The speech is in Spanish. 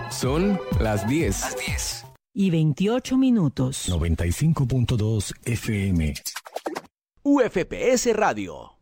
Son las 10. Las 10. Y 28 minutos. 95.2 FM. UFPS Radio.